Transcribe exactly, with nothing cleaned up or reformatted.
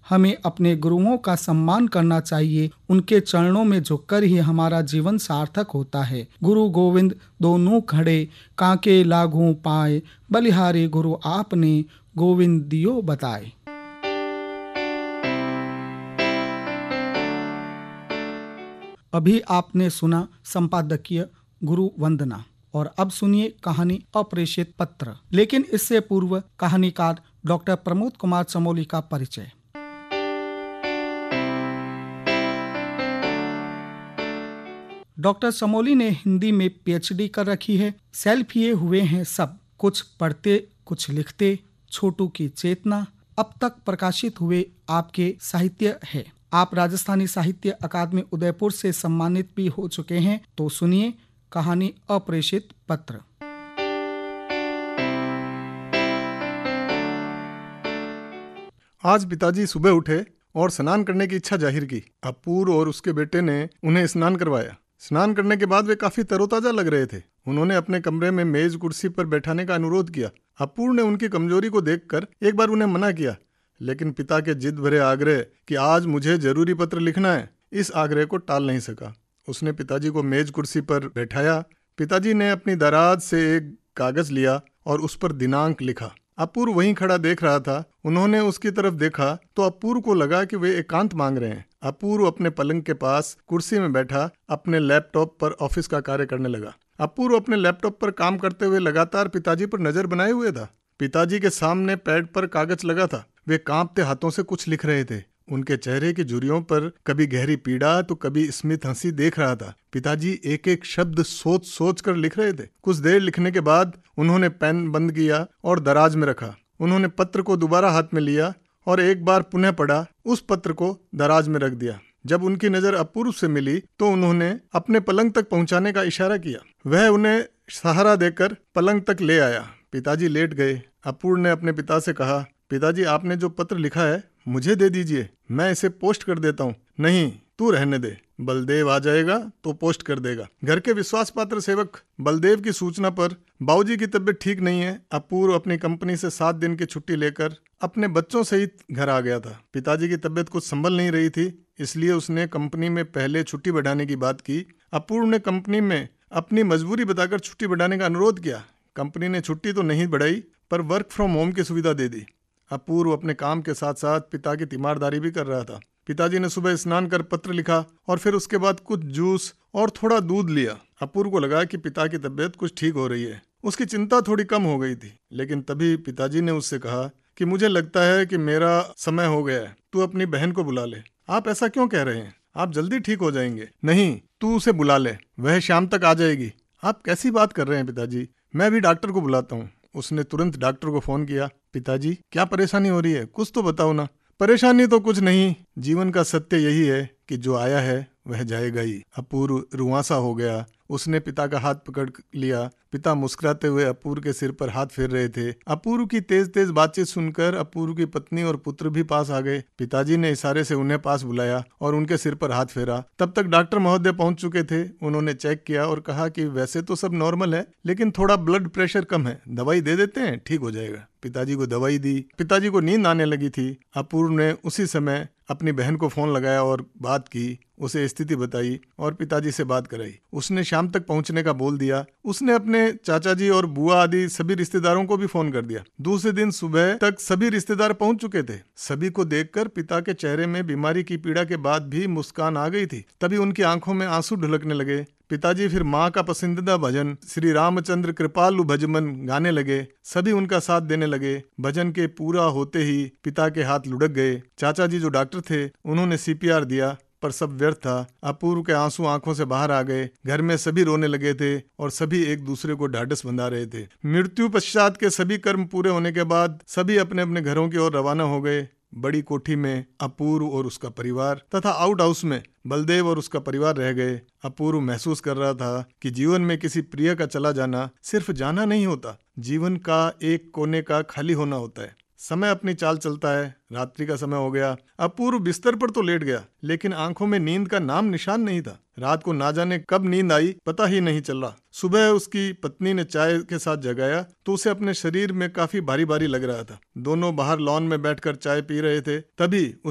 हमें अपने गुरुओं का सम्मान करना चाहिए। उनके चरणों में झुककर ही हमारा जीवन सार्थक होता है। गुरु गोविंद दोनों खड़े, काके लागू पाए, बलिहारी गुरु आपने, गोविंद दियो बताए। अभी आपने सुना संपादकीय गुरु वंदना, और अब सुनिए कहानी अप्रेषित पत्र। लेकिन इससे पूर्व कहानीकार डॉक्टर प्रमोद कुमार चमोली का परिचय। डॉक्टर चमोली ने हिंदी में पीएचडी कर रखी है। सेल्फ ये हुए हैं सब, कुछ पढ़ते कुछ लिखते। छोटू की चेतना, अब तक प्रकाशित हुए आपके साहित्य है। आप राजस्थानी साहित्य अकादमी उदयपुर से सम्मानित भी हो चुके हैं। तो सुनिए कहानी अप्रेषित पत्र। आज पिताजी सुबह उठे और स्नान करने की इच्छा जाहिर की। अपूर्व और उसके बेटे ने उन्हें स्नान करवाया। स्नान करने के बाद वे काफी तरोताजा लग रहे थे। उन्होंने अपने कमरे में मेज कुर्सी पर बैठाने का अनुरोध किया। अपूर्व ने उनकी कमजोरी को देखकर एक बार उन्हें मना किया, लेकिन पिता के जिद भरे आग्रह कि आज मुझे जरूरी पत्र लिखना है, इस आग्रह को टाल नहीं सका। उसने पिताजी को मेज कुर्सी पर बैठाया। पिताजी ने अपनी दराज से एक कागज लिया और उस पर दिनांक लिखा। अपूर्व वहीं खड़ा देख रहा था। उन्होंने उसकी तरफ देखा तो अपूर्व को लगा कि वे एकांत मांग रहे हैं। अपूर्व अपने पलंग के पास कुर्सी में बैठा अपने लैपटॉप पर ऑफिस का कार्य करने लगा। अपूर्व अपने लैपटॉप पर काम करते हुए लगातार पिताजी पर नजर बनाए हुए था। पिताजी के सामने पैड पर कागज लगा था। वे कांपते हाथों से कुछ लिख रहे थे। उनके चेहरे की झुर्रियों पर कभी गहरी पीड़ा तो कभी स्मित हंसी देख रहा था। पिताजी एक एक शब्द सोच सोच कर लिख रहे थे। कुछ देर लिखने के बाद उन्होंने पेन बंद किया और दराज में रखा। उन्होंने पत्र को दोबारा हाथ में लिया और एक बार पुनः पढ़ा। उस पत्र को दराज में रख दिया। जब उनकी नजर अपूर्व से मिली तो उन्होंने अपने पलंग तक पहुंचाने का इशारा किया। वह उन्हें सहारा देकर पलंग तक ले आया। पिताजी लेट गए। अपूर्व ने अपने पिता से कहा, पिताजी आपने जो पत्र लिखा है मुझे दे दीजिए, मैं इसे पोस्ट कर देता हूँ। नहीं, तू रहने दे, बलदेव आ जाएगा तो पोस्ट कर देगा। घर के विश्वास पात्र सेवक बलदेव की सूचना पर बाबूजी की तबीयत ठीक नहीं है। अपूर्व अपनी कंपनी से सात दिन की छुट्टी लेकर अपने बच्चों सहित घर आ गया था। पिताजी की तबीयत कुछ संभल नहीं रही थी, इसलिए उसने कंपनी में पहले छुट्टी बढ़ाने की बात की। अपूर्व ने कंपनी में अपनी मजबूरी बताकर छुट्टी बढ़ाने का अनुरोध किया। कंपनी ने छुट्टी तो नहीं बढ़ाई पर वर्क फ्रॉम होम की सुविधा दे दी। अपूर्व अपने काम के साथ साथ पिता की तीमारदारी भी कर रहा था। पिताजी ने सुबह स्नान कर पत्र लिखा और फिर उसके बाद कुछ जूस और थोड़ा दूध लिया। अपूर्व को लगा कि पिता की तबीयत कुछ ठीक हो रही है। उसकी चिंता थोड़ी कम हो गई थी। लेकिन तभी पिताजी ने उससे कहा कि मुझे लगता है कि मेरा समय हो गया है, तू अपनी बहन को बुला ले। आप ऐसा क्यों कह रहे हैं? आप जल्दी ठीक हो जाएंगे। नहीं, तू उसे बुला ले, वह शाम तक आ जाएगी। आप कैसी बात कर रहे हैं पिताजी? मैं भी डॉक्टर को बुलाता हूँ। उसने तुरंत डॉक्टर को फोन किया। पिताजी, क्या परेशानी हो रही है? कुछ तो बताओ ना। परेशानी तो कुछ नहीं, जीवन का सत्य यही है कि जो आया है वह जाएगा ही। अपूर्व रुआंसा हो गया। उसने पिता का हाथ पकड़ लिया। पिता मुस्कुराते हुए अपूर्व के सिर पर हाथ फेर रहे थे। अपूर्व की तेज तेज बातचीत सुनकर अपूर्व की पत्नी और पुत्र भी पास आ गए। पिताजी ने इशारे से उन्हें पास बुलाया और उनके सिर पर हाथ फेरा। तब तक डॉक्टर महोदय पहुंच चुके थे। उन्होंने चेक किया और कहा कि वैसे तो सब नॉर्मल है, लेकिन थोड़ा ब्लड प्रेशर कम है, दवाई दे देते हैं, ठीक हो जाएगा। पिताजी को दवाई दी। पिताजी को नींद आने लगी थी। अपूर्व ने उसी समय अपनी बहन को फोन लगाया और बात की, उसे स्थिति बताई और पिताजी से बात कराई। उसने शाम तक पहुंचने का बोल दिया। उसने अपने चाचा जी और बुआ आदि सभी रिश्तेदारों को भी फोन कर दिया। दूसरे दिन सुबह तक सभी रिश्तेदार पहुंच चुके थे। सभी को देखकर पिता के चेहरे में बीमारी की पीड़ा के बाद भी मुस्कान आ गई थी। तभी उनकी आंखों में आंसू ढुलकने लगे। पिताजी फिर माँ का पसंदीदा भजन श्री रामचंद्र कृपालु भजमन गाने लगे। सभी उनका साथ देने लगे। भजन के पूरा होते ही पिता के हाथ लुढ़क गए। चाचा जी जो डॉक्टर थे उन्होंने सीपीआर दिया, पर सब व्यर्थ था। अपूर्व के आंसू आंखों से बाहर आ गए। घर में सभी रोने लगे थे और सभी एक दूसरे को ढाढ़स बंधा रहे थे। मृत्यु पश्चात के सभी कर्म पूरे होने के बाद सभी अपने अपने घरों की ओर रवाना हो गए। बड़ी कोठी में अपूर्व और उसका परिवार तथा आउट हाउस में बलदेव और उसका परिवार रह गए। अपूर्व महसूस कर रहा था कि जीवन में किसी प्रिय का चला जाना सिर्फ जाना नहीं होता, जीवन का एक कोने का खाली होना होता है। समय अपनी चाल चलता है। रात्रि का समय हो गया। अपूर्व बिस्तर पर तो लेट गया, लेकिन आंखों में नींद का नाम निशान नहीं था। रात को ना जाने कब नींद आई पता ही नहीं चल रहा। सुबह उसकी पत्नी ने चाय के साथ जगाया तो उसे अपने शरीर में काफी भारी भारी लग रहा था। दोनों बाहर लॉन में बैठकर चाय पी रहे थे। तभी